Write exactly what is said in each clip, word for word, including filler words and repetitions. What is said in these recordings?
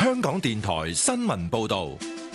香港電台新聞報道。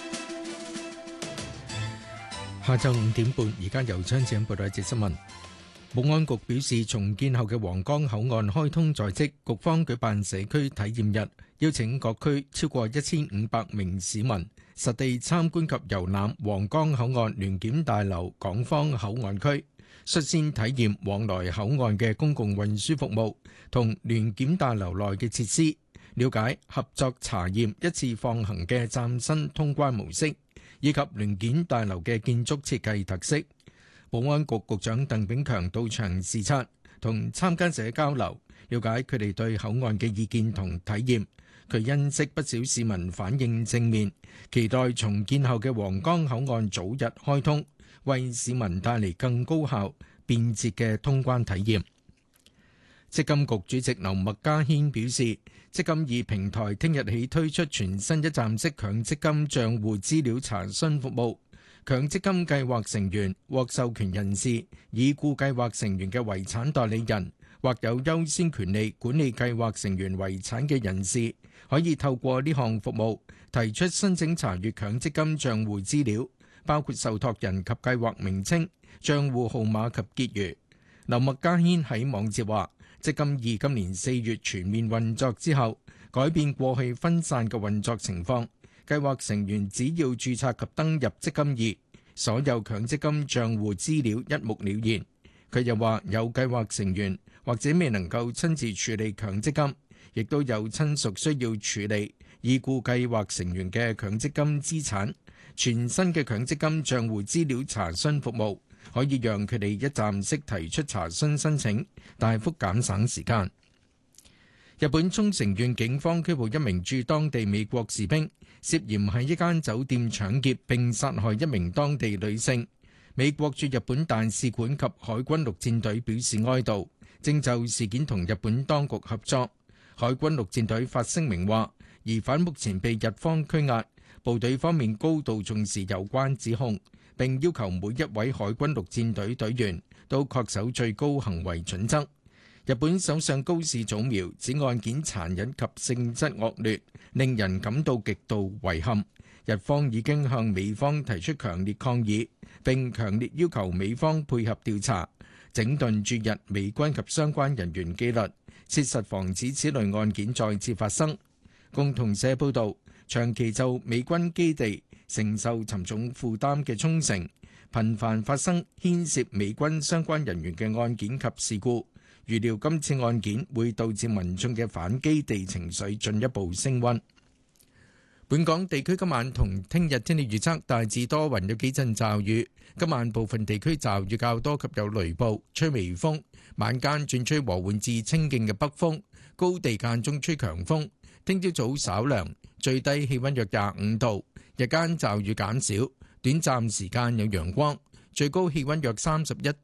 下晝五點半，而家由張子欣報道一節新聞。保安局表示，重建後嘅皇崗口岸開通在即，局方舉辦社區體驗日，邀請各區超過一千五百名市民實地參觀及遊覽皇崗口岸聯檢大樓港方口岸區，率先體驗往來口岸嘅公共運輸服務同聯檢大樓內嘅設施，了解合作查驗一次放行嘅嶄新通關模式，以及聯檢大樓嘅建築設計特色。保安局局長鄧炳強到場視察，同參加者交流，了解佢哋對口岸嘅意見同體驗。佢欣悉不少市民反應正面，期待重建後嘅皇崗口岸早日開通，為市民帶嚟更高效、便捷嘅通關體驗。積金局主席劉麥嘉軒表示，積金易平台聽日起推出全新一站式強積金帳戶資料查詢服務。強積金計劃成員、獲授權人士、已故計劃成員嘅遺產代理人或有優先權利管理計劃成員遺產嘅人士，可以透過呢項服務提出申請查閱強積金帳戶資料，包括受託人及計劃名稱、帳戶號碼及結餘。劉麥嘉軒喺網誌話，積金易今年四月全面運作之後，改變過去分散嘅運作情況。計劃成員只要註冊及登入積金易，所有強積金帳戶資料一目了然。佢又話，有計劃成員或者未能夠親自處理強積金，亦都有親屬需要處理已故計劃成員嘅強積金資產。全新嘅強積金帳戶資料查詢服務可以讓佢哋一站式提出查詢申請，大幅減省時間。日本沖繩縣警方拘捕一名駐當地美國士兵，涉嫌喺一間酒店搶劫並殺害一名當地女性。美國駐日本大使館及海軍陸戰隊表示哀悼，正就事件同日本當局合作。海軍陸戰隊發聲明話，疑犯目前被日方拘押，部隊方面高度重視有關指控，並要求每一位海軍陸戰隊隊員都恪守最高行為準則。日本首相高市早苗指案件殘忍及性質惡劣，令人感到極度遺憾。日方已經向美方提出強烈抗議，並強烈要求美方配合調查，整頓駐日美軍及相關人員紀律，切實防止此類案件再次發生。共同社報導，長期就美軍基地承受沉重負擔嘅沖繩，頻繁發生牽涉美軍相關人員嘅案件及事故。預料今次案件會導致民眾嘅反基地情緒進一步升溫。本港地區今晚同聽日天氣預測大致多雲，有幾陣驟雨。今晚部分地區驟雨較多及有雷暴，吹微風。晚間轉吹和緩至清勁嘅北風，高地間中吹強風。聽朝早稍涼，最低氣溫約廿五度。日間驟雨減少，短暫時間有陽光，最高氣溫約三十一